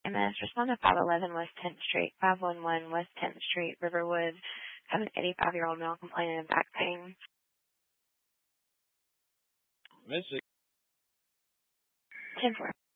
MS. Respond to 511 West 10th Street, 511 West 10th Street, Riverwood. Have an 85-year-old male complaining of back pain. Missing. 10-4.